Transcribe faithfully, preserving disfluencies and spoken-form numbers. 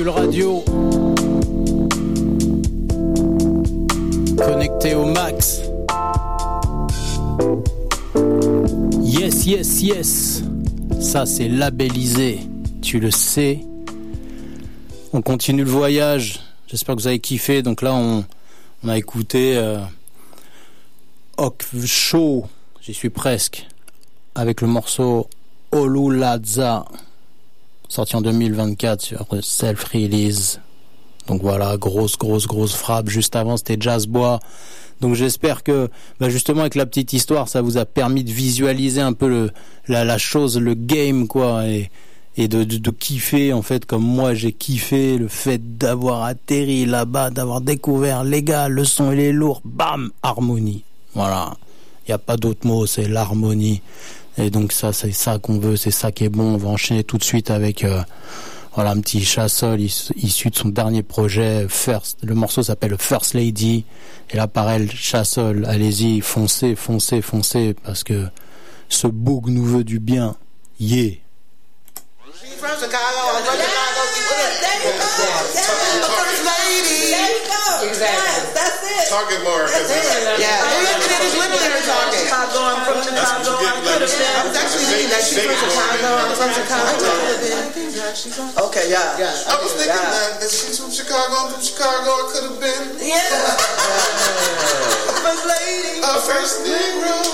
Le radio connecté au max. Yes, yes, yes. Ça, c'est labellisé. Tu le sais. On continue le voyage. J'espère que vous avez kiffé. Donc là, on, on a écouté euh, Ok Show. J'y suis presque. Avec le morceau Olulaza, sorti en deux mille vingt-quatre sur Self Release. Donc voilà, grosse, grosse, grosse frappe. Juste avant, c'était Jazz Bois. Donc j'espère que, bah justement, avec la petite histoire, ça vous a permis de visualiser un peu le, la, la chose, le game, quoi, et, et de, de, de kiffer, en fait, comme moi j'ai kiffé le fait d'avoir atterri là-bas, d'avoir découvert les gars, le son il est lourd, bam, harmonie. Voilà. Il n'y a pas d'autre mot, c'est l'harmonie. Et donc ça, c'est ça qu'on veut, c'est ça qui est bon. On va enchaîner tout de suite avec euh, voilà, un petit Chassol issu de son dernier projet, First. Le morceau s'appelle First Lady. Et là, pareil, Chassol, allez-y, foncez, foncez, foncez, parce que ce boug nous veut du bien. Yeah. From Chicago, I go to Chicago. There you go. First lady. There you go. Exactly. That's it. Talking more. Yeah. It is literally her talking. Chicago, I'm from Chicago. I could have been. I was actually thinking that she's from Chicago. I'm from Chicago. Okay, yeah. yeah. I was thinking yeah. that, that she's from Chicago. I'm from Chicago. I could have been. Yeah. First lady. A first Negro.